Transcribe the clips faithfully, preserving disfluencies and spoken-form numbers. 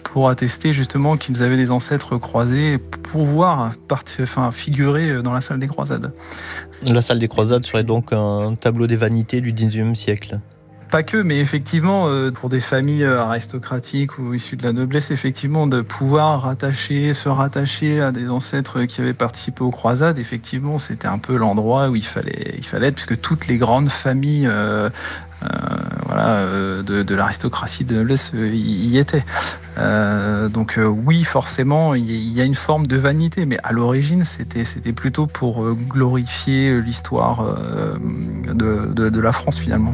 pour attester justement qu'ils avaient des ancêtres croisés, pour pouvoir part- enfin, figurer dans la salle des croisades. La salle des croisades serait donc un tableau des vanités du dix-neuvième siècle. Pas que, mais effectivement, euh, pour des familles aristocratiques ou issues de la noblesse, effectivement, de pouvoir rattacher, se rattacher à des ancêtres qui avaient participé aux croisades, effectivement, c'était un peu l'endroit où il fallait, il fallait être, puisque toutes les grandes familles euh, euh, voilà, euh, de, de l'aristocratie de noblesse euh, y, y étaient. Euh, donc euh, oui, forcément, il y, y a une forme de vanité, mais à l'origine, c'était, c'était plutôt pour euh, glorifier l'histoire euh, de, de, de la France, finalement.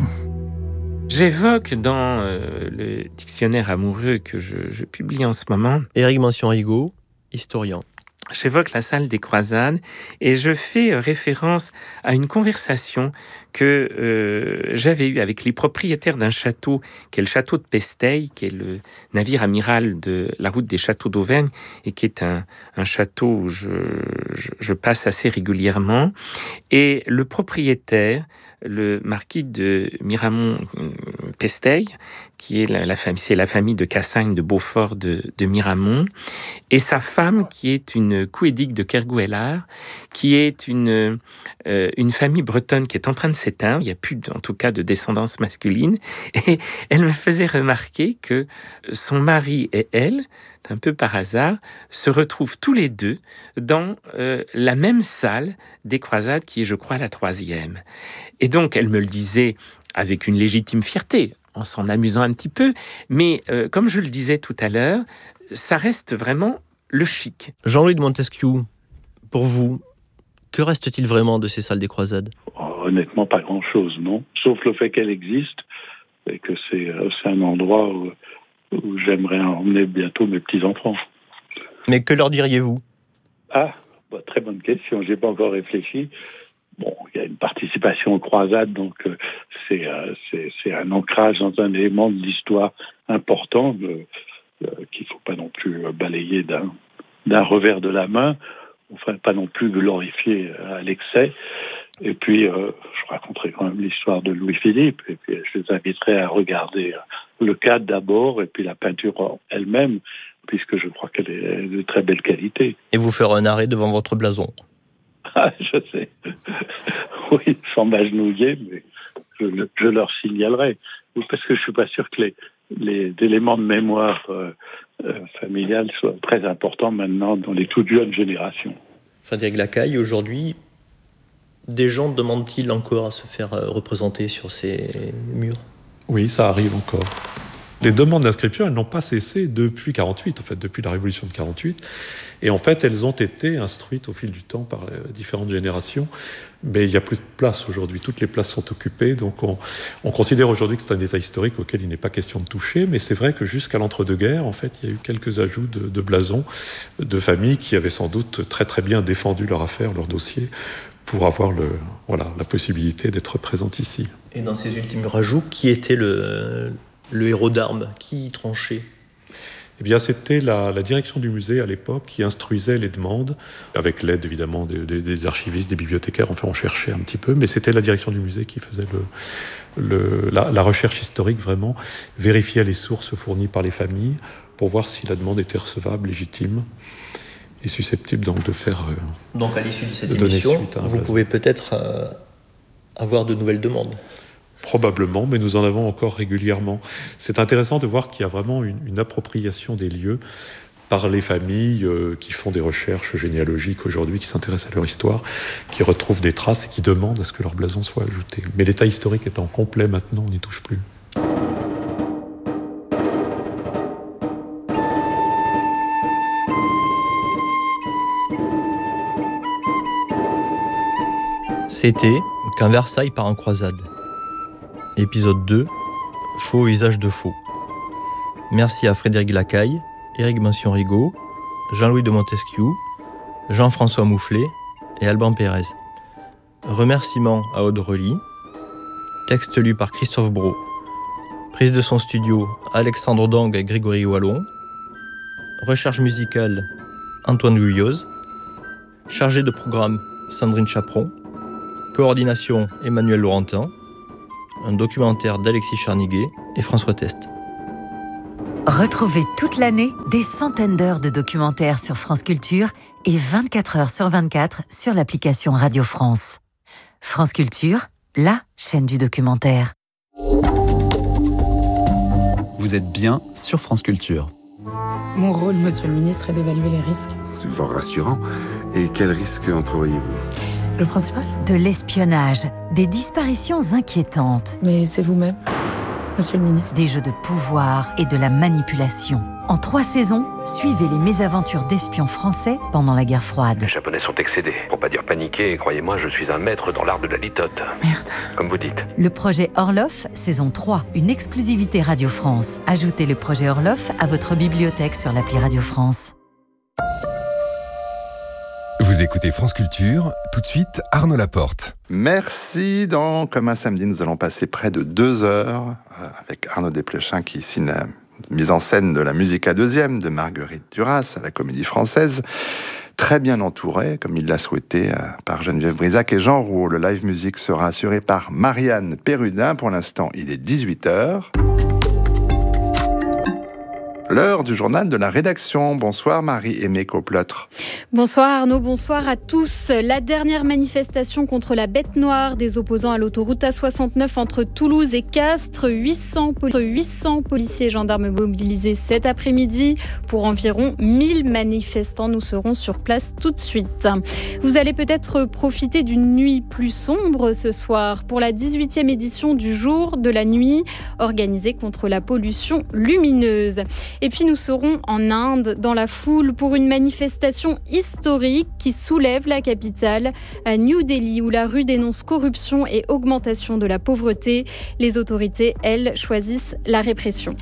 J'évoque dans euh, le dictionnaire amoureux que je, je publie en ce moment, Éric Mansion-Rigaud, historien. J'évoque la salle des croisades et je fais référence à une conversation que euh, j'avais eue avec les propriétaires d'un château, qui est le château de Pesteil, qui est le navire amiral de la route des châteaux d'Auvergne et qui est un, un château où je, je, je passe assez régulièrement. Et le propriétaire, le marquis de Miramont-Pesteil, qui est la, la famille, c'est la famille de Cassagne de Beaufort de, de Miramont, et sa femme, qui est une Couédic de Kergouellard, qui est une, euh, une famille bretonne qui est en train de s'éteindre. Il n'y a plus, en tout cas, de descendance masculine. Et elle me faisait remarquer que son mari et elle, un peu par hasard, se retrouvent tous les deux dans euh, la même salle des croisades, qui est, je crois, la troisième. Et donc, elle me le disait avec une légitime fierté, en s'en amusant un petit peu, mais euh, comme je le disais tout à l'heure, ça reste vraiment le chic. Jean-Louis de Montesquiou, pour vous, que reste-t-il vraiment de ces salles des croisades ? Honnêtement, pas grand-chose, non. Sauf le fait qu'elle existe et que c'est, c'est un endroit où, où j'aimerais emmener bientôt mes petits-enfants. Mais que leur diriez-vous ? Ah, bah, très bonne question, j'ai pas encore réfléchi. Bon, il y a une participation aux croisades, donc euh, c'est, euh, c'est, c'est un ancrage dans un élément de l'histoire important euh, euh, qu'il ne faut pas non plus balayer d'un, d'un revers de la main, enfin pas non plus glorifier à l'excès. Et puis, euh, je raconterai quand même l'histoire de Louis-Philippe, et puis je les inviterai à regarder le cadre d'abord, et puis la peinture elle-même, puisque je crois qu'elle est de très belle qualité. Et vous faire un arrêt devant votre blason. Ah, je sais. Oui, sans m'agenouiller, mais je, je leur signalerai. Parce que je suis pas sûr que les, les éléments de mémoire euh, euh, familiale soient très importants maintenant dans les toutes jeunes générations. Frédéric Lacaille, aujourd'hui, des gens demandent-ils encore à se faire représenter sur ces murs ? Oui, ça arrive encore. Les demandes d'inscription, elles n'ont pas cessé depuis quarante-huit, en fait, depuis la Révolution de quarante-huit. Et en fait, elles ont été instruites au fil du temps par les différentes générations. Mais il n'y a plus de place aujourd'hui. Toutes les places sont occupées. Donc on, on considère aujourd'hui que c'est un détail historique auquel il n'est pas question de toucher. Mais c'est vrai que jusqu'à l'entre-deux-guerres, en fait, il y a eu quelques ajouts de, de blasons de familles qui avaient sans doute très très bien défendu leur affaire, leur dossier, pour avoir le, voilà, la possibilité d'être présente ici. Et dans ces ultimes rajouts, qui était le, le héros d'armes ? Qui tranchait ? Eh bien, c'était la, la direction du musée à l'époque qui instruisait les demandes, avec l'aide évidemment des, des, des archivistes, des bibliothécaires, enfin on cherchait un petit peu, mais c'était la direction du musée qui faisait le, le, la, la recherche historique vraiment, vérifiait les sources fournies par les familles pour voir si la demande était recevable, légitime et susceptible donc de faire... Euh, donc à l'issue de cette émission, vous pouvez peut-être euh, avoir de nouvelles demandes. Probablement, mais nous en avons encore régulièrement. C'est intéressant de voir qu'il y a vraiment une, une appropriation des lieux par les familles euh, qui font des recherches généalogiques aujourd'hui, qui s'intéressent à leur histoire, qui retrouvent des traces et qui demandent à ce que leur blason soit ajouté. Mais l'état historique étant complet maintenant, on n'y touche plus. C'était Quand Versailles part en croisade. Épisode deux, Faux usage de faux. Merci à Frédéric Lacaille, Éric Mansion-Rigaud, Jean-Louis de Montesquiou, Jean-François Moufflet et Alban Pérez. Remerciements à Aude Rely. Texte lu par Christophe Brault. Prise de son studio, Alexandre Dong et Grégory Wallon. Recherche musicale, Antoine Gouilloz. Chargé de programme, Sandrine Chaperon. Coordination, Emmanuel Laurentin. Un documentaire d'Alexis Charniguet et François Test. Retrouvez toute l'année des centaines d'heures de documentaires sur France Culture et vingt-quatre heures sur vingt-quatre sur l'application Radio France. France Culture, la chaîne du documentaire. Vous êtes bien sur France Culture. Mon rôle, monsieur le ministre, est d'évaluer les risques. C'est fort rassurant. Et quels risques entrevoyez-vous ? Le principal ? De l'espionnage, des disparitions inquiétantes. Mais c'est vous-même, monsieur le ministre. Des jeux de pouvoir et de la manipulation. En trois saisons, suivez les mésaventures d'espions français pendant la guerre froide. Les Japonais sont excédés, pour pas dire paniqués, et croyez-moi, je suis un maître dans l'art de la litote. Merde. Comme vous dites. Le projet Orloff, saison trois, une exclusivité Radio France. Ajoutez le projet Orloff à votre bibliothèque sur l'appli Radio France. Vous écoutez France Culture, tout de suite Arnaud Laporte. Merci. Dans Comme un samedi, nous allons passer près de deux heures euh, avec Arnaud Desplechin qui signe la mise en scène de la musique à deuxième de Marguerite Duras à la Comédie Française. Très bien entouré, comme il l'a souhaité, euh, par Geneviève Brisac et Jean Rouault. Le live musique sera assuré par Marianne Perrudin. Pour l'instant, il est dix-huit heures. L'heure du journal de la rédaction. Bonsoir Marie-Aimée Coplotre. Bonsoir Arnaud, bonsoir à tous. La dernière manifestation contre la bête noire des opposants à l'autoroute A soixante-neuf entre Toulouse et Castres. huit cents, huit cents policiers et gendarmes mobilisés cet après-midi pour environ mille manifestants. Nous serons sur place tout de suite. Vous allez peut-être profiter d'une nuit plus sombre ce soir pour la dix-huitième édition du Jour de la nuit organisée contre la pollution lumineuse. Et puis nous serons en Inde, dans la foule, pour une manifestation historique qui soulève la capitale, à New Delhi, où la rue dénonce corruption et augmentation de la pauvreté. Les autorités, elles, choisissent la répression.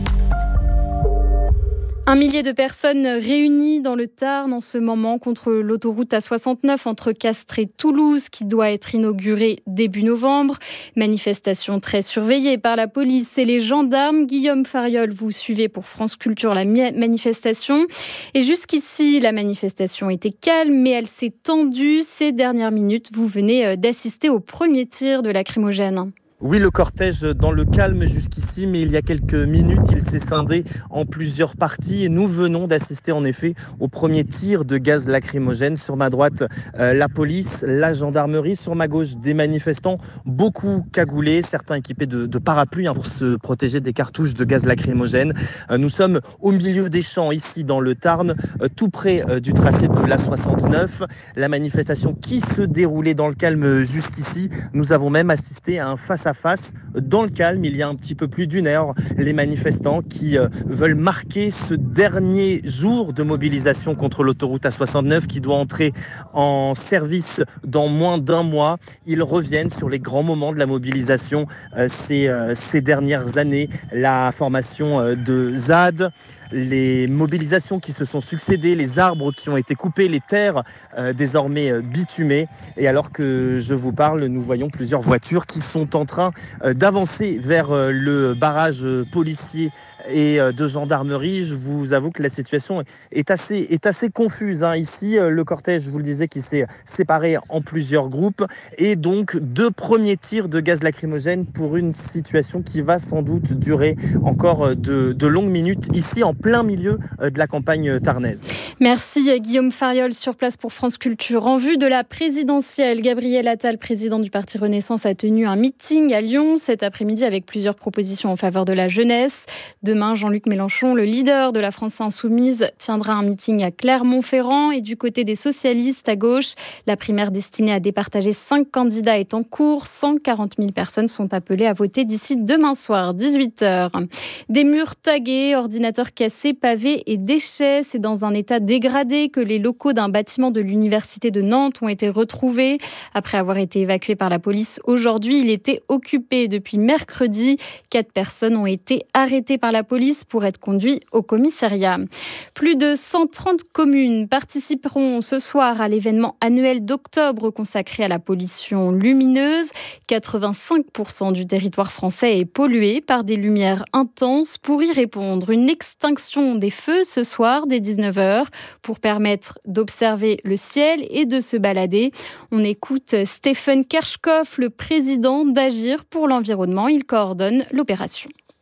Un millier de personnes réunies dans le Tarn en ce moment contre l'autoroute A soixante-neuf entre Castres et Toulouse qui doit être inaugurée début novembre. Manifestation très surveillée par la police et les gendarmes. Guillaume Fariol, vous suivez pour France Culture la manifestation. Et jusqu'ici, la manifestation était calme, mais elle s'est tendue ces dernières minutes. Vous venez d'assister au premier tir de lacrymogène. Oui, le cortège dans le calme jusqu'ici, mais il y a quelques minutes, il s'est scindé en plusieurs parties et nous venons d'assister en effet au premier tir de gaz lacrymogène. Sur ma droite, euh, la police, la gendarmerie, sur ma gauche, des manifestants, beaucoup cagoulés, certains équipés de, de parapluies hein, pour se protéger des cartouches de gaz lacrymogène. Euh, nous sommes au milieu des champs, ici dans le Tarn, euh, tout près euh, du tracé de l'A soixante-neuf. La manifestation qui se déroulait dans le calme jusqu'ici, nous avons même assisté à un face à face dans le calme il y a un petit peu plus d'une heure. Les manifestants qui euh, veulent marquer ce dernier jour de mobilisation contre l'autoroute A soixante-neuf qui doit entrer en service dans moins d'un mois. Ils reviennent sur les grands moments de la mobilisation euh, ces, euh, ces dernières années. La formation euh, de Z A D, les mobilisations qui se sont succédées, les arbres qui ont été coupés, les terres euh, désormais euh, bitumées. Et alors que je vous parle, nous voyons plusieurs voitures qui sont en train euh, d'avancer vers euh, le barrage euh, policier et euh, de gendarmerie. Je vous avoue que la situation est assez, est assez confuse. Hein. Ici, euh, le cortège, je vous le disais, qui s'est séparé en plusieurs groupes. Et donc, deux premiers tirs de gaz lacrymogène pour une situation qui va sans doute durer encore de, de longues minutes ici en plein milieu de la campagne tarnaise. Merci Guillaume Fariol sur place pour France Culture. En vue de la présidentielle, Gabriel Attal, président du Parti Renaissance, a tenu un meeting à Lyon cet après-midi avec plusieurs propositions en faveur de la jeunesse. Demain, Jean-Luc Mélenchon, le leader de la France Insoumise, tiendra un meeting à Clermont-Ferrand. Et du côté des socialistes à gauche, la primaire destinée à départager cinq candidats est en cours. cent quarante mille personnes sont appelées à voter d'ici demain soir, dix-huit heures. Des murs tagués, ordinateurs cassés, pavés et déchets. C'est dans un état dégradé que les locaux d'un bâtiment de l'université de Nantes ont été retrouvés. Après avoir été évacués par la police aujourd'hui, il était occupé depuis mercredi. Quatre personnes ont été arrêtées par la police pour être conduites au commissariat. Plus de cent trente communes participeront ce soir à l'événement annuel d'octobre consacré à la pollution lumineuse. quatre-vingt-cinq pour cent du territoire français est pollué par des lumières intenses. Pour y répondre, une extinction des feux ce soir dès dix-neuf heures pour permettre d'observer le ciel et de se balader. On écoute Stephen Kershkov, le président d'Agir pour l'environnement. Il coordonne l'opération.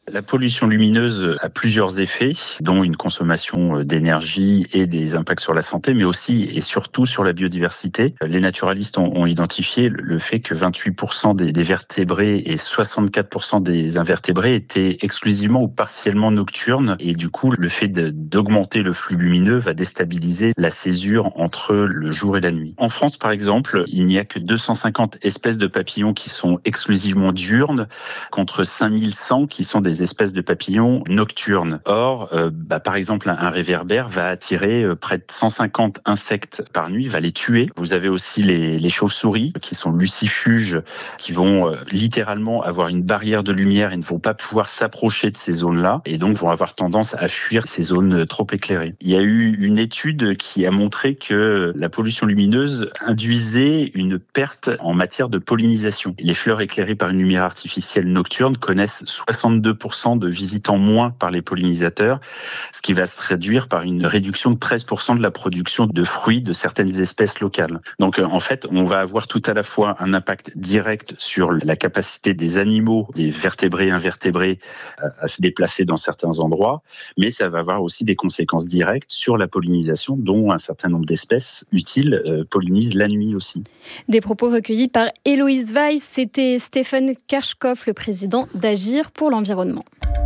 La pollution lumineuse a plusieurs effets, dont une consommation d'énergie et des impacts sur la santé, mais aussi et surtout sur la biodiversité. Les naturalistes ont, ont identifié le fait que vingt-huit pour cent des, des vertébrés et soixante-quatre pour cent des invertébrés étaient exclusivement ou partiellement nocturnes. Et du coup, le fait de, d'augmenter le flux lumineux va déstabiliser la césure entre le jour et la nuit. En France, par exemple, il n'y a que deux cent cinquante espèces de papillons qui sont exclusivement diurnes, contre cinq mille cent qui sont des espèces de papillons nocturnes. Or, euh, bah, par exemple, un, un réverbère va attirer euh, près de cent cinquante insectes par nuit, va les tuer. Vous avez aussi les, les chauves-souris, qui sont lucifuges, qui vont euh, littéralement avoir une barrière de lumière et ne vont pas pouvoir s'approcher de ces zones-là, et donc vont avoir tendance à fuir ces zones trop éclairées. Il y a eu une étude qui a montré que la pollution lumineuse induisait une perte en matière de pollinisation. Les fleurs éclairées par une lumière artificielle nocturne connaissent soixante-deux pour cent de visitants moins par les pollinisateurs, ce qui va se traduire par une réduction de treize pour cent de la production de fruits de certaines espèces locales. Donc en fait, on va avoir tout à la fois un impact direct sur la capacité des animaux, des vertébrés, invertébrés, à se déplacer dans certains endroits, mais ça va avoir aussi des conséquences directes sur la pollinisation, dont un certain nombre d'espèces utiles euh, pollinisent la nuit aussi. Des propos recueillis par Héloïse Weiss, c'était Stephen Kershkov, le président d'Agir pour l'environnement.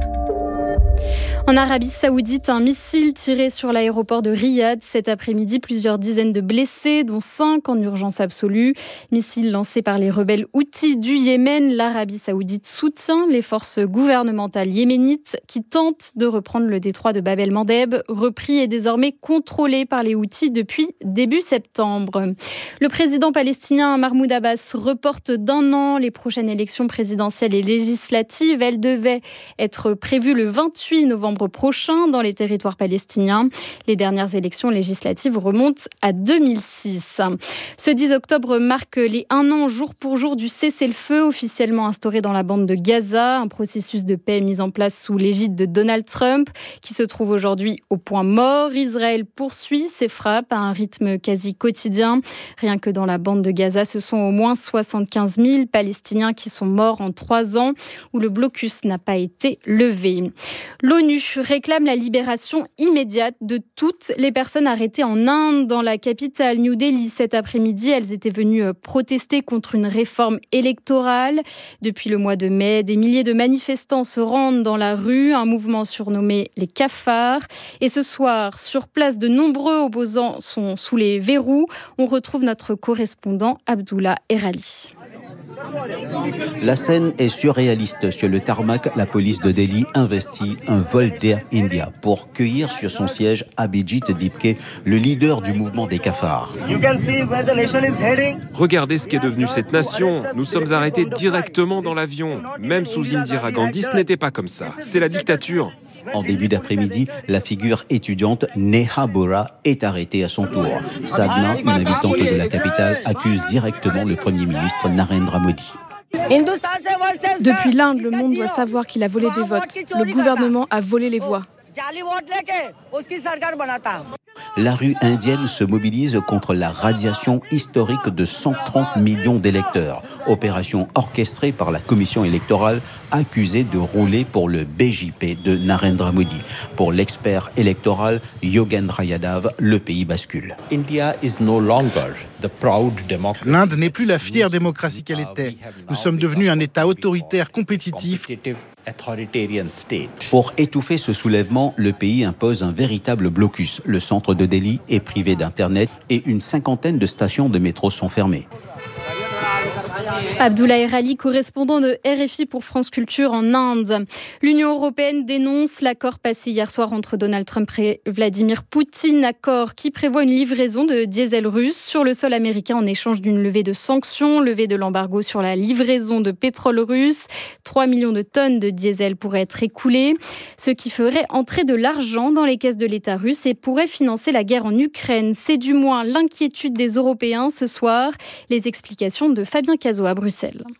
En Arabie Saoudite, un missile tiré sur l'aéroport de Riyad cet après-midi, plusieurs dizaines de blessés, dont cinq en urgence absolue. Missile lancé par les rebelles Houthis du Yémen. L'Arabie Saoudite soutient les forces gouvernementales yéménites qui tentent de reprendre le détroit de Bab el-Mandeb, repris et désormais contrôlé par les Houthis depuis début septembre. Le président palestinien Mahmoud Abbas reporte d'un an les prochaines élections présidentielles et législatives. Elles devaient être prévues le vingt-huit novembre prochain dans les territoires palestiniens. Les dernières élections législatives remontent à deux mille six. Ce dix octobre marque les un an jour pour jour du cessez-le-feu officiellement instauré dans la bande de Gaza, un processus de paix mis en place sous l'égide de Donald Trump qui se trouve aujourd'hui au point mort. Israël poursuit ses frappes à un rythme quasi quotidien. Rien que dans la bande de Gaza, ce sont au moins soixante-quinze mille Palestiniens qui sont morts en trois ans où le blocus n'a pas été levé. L'ONU réclame la libération immédiate de toutes les personnes arrêtées en Inde. Dans la capitale New Delhi cet après-midi, elles étaient venues protester contre une réforme électorale. Depuis le mois de mai, des milliers de manifestants se rendent dans la rue, un mouvement surnommé les cafards. Et ce soir, sur place, de nombreux opposants sont sous les verrous. On retrouve notre correspondant Abdullah Erali. La scène est surréaliste. Sur le tarmac, la police de Delhi investit un vol d'Air India pour cueillir sur son siège Abhijit Dipke, le leader du mouvement des cafards. Regardez ce qu'est devenu cette nation. Nous sommes arrêtés directement dans l'avion. Même sous Indira Gandhi, ce n'était pas comme ça. C'est la dictature. En début d'après-midi, la figure étudiante Neha Bora est arrêtée à son tour. Sadhna, une habitante de la capitale, accuse directement le Premier ministre Narendra Modi. Depuis l'Inde, le monde doit savoir qu'il a volé des votes. Le gouvernement a volé les voix. La rue indienne se mobilise contre la radiation historique de cent trente millions d'électeurs. Opération orchestrée par la commission électorale accusée de rouler pour le B J P de Narendra Modi. Pour l'expert électoral Yogendra Yadav, le pays bascule. L'Inde n'est plus la fière démocratie qu'elle était. Nous sommes devenus un État autoritaire compétitif. Pour étouffer ce soulèvement, le pays impose un véritable blocus. Le centre de Delhi est privé d'Internet et une cinquantaine de stations de métro sont fermées. Abdullah Erali, correspondant de R F I pour France Culture en Inde. L'Union européenne dénonce l'accord passé hier soir entre Donald Trump et Vladimir Poutine, accord qui prévoit une livraison de diesel russe sur le sol américain en échange d'une levée de sanctions, levée de l'embargo sur la livraison de pétrole russe. trois millions de tonnes de diesel pourraient être écoulées, ce qui ferait entrer de l'argent dans les caisses de l'État russe et pourrait financer la guerre en Ukraine. C'est du moins l'inquiétude des Européens ce soir. Les explications de Fabien Cazot à Bruxelles.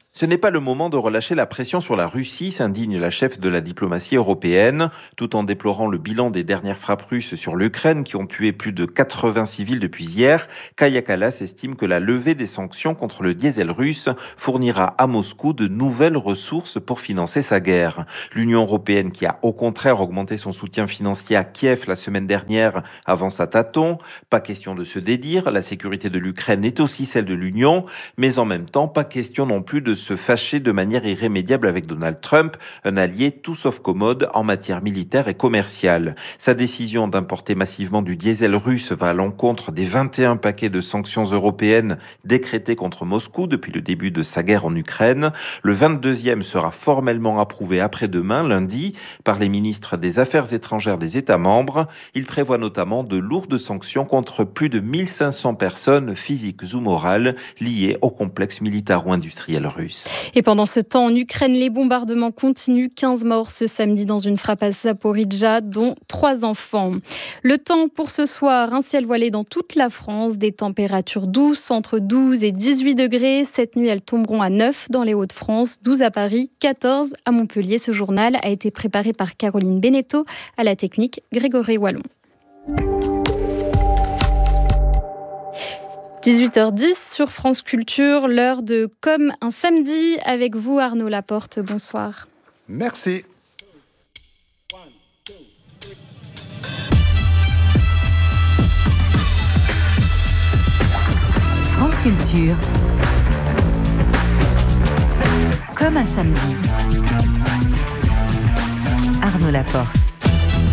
Ce n'est pas le moment de relâcher la pression sur la Russie, s'indigne la chef de la diplomatie européenne, tout en déplorant le bilan des dernières frappes russes sur l'Ukraine qui ont tué plus de quatre-vingts civils depuis hier. Kaja Kallas estime que la levée des sanctions contre le diesel russe fournira à Moscou de nouvelles ressources pour financer sa guerre. L'Union européenne, qui a au contraire augmenté son soutien financier à Kiev la semaine dernière, avance à tâtons. Pas question de se dédire, la sécurité de l'Ukraine est aussi celle de l'Union, mais en même temps, pas question non plus de se fâcher de manière irrémédiable avec Donald Trump, un allié tout sauf commode en matière militaire et commerciale. Sa décision d'importer massivement du diesel russe va à l'encontre des vingt et un paquets de sanctions européennes décrétés contre Moscou depuis le début de sa guerre en Ukraine. Le vingt-deuxième sera formellement approuvé après-demain, lundi, par les ministres des Affaires étrangères des États membres. Il prévoit notamment de lourdes sanctions contre plus de mille cinq cents personnes physiques ou morales liées au complexe militaro-industriel russe. Et pendant ce temps, en Ukraine, les bombardements continuent. quinze morts ce samedi dans une frappe à Zaporijjia, dont trois enfants. Le temps pour ce soir, un ciel voilé dans toute la France, des températures douces, entre douze et dix-huit degrés. Cette nuit, elles tomberont à neuf dans les Hauts-de-France, douze à Paris, quatorze à Montpellier. Ce journal a été préparé par Caroline Beneteau, à la technique Grégory Wallon. dix-huit heures dix sur France Culture, l'heure de Comme un samedi avec vous Arnaud Laporte. Bonsoir. Merci. France Culture. Comme un samedi. Arnaud Laporte.